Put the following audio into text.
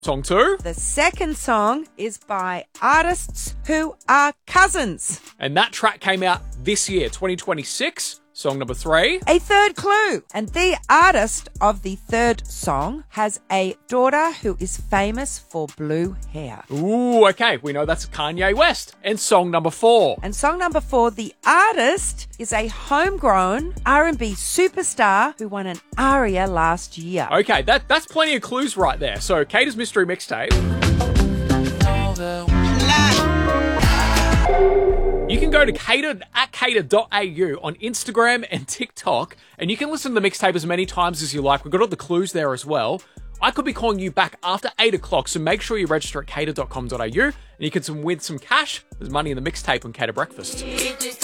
Song 2. The second song is by artists who are cousins. And that track came out this year, 2026. Song number 3. A third clue. And the artist of the third song has a daughter who is famous for blue hair. Ooh, okay. We know that's Kanye West. And song number 4. And song number 4, the artist is a homegrown R&B superstar who won an ARIA last year. Okay, that's plenty of clues right there. So, Cater's Mystery Mixtape. You can go to cater.au on Instagram and TikTok, and you can listen to the mixtape as many times as you like. We've got all the clues there as well. I could be calling you back after 8 o'clock, so make sure you register at cater.com.au, and you can win some cash. There's money in the mixtape on Cater Breakfast.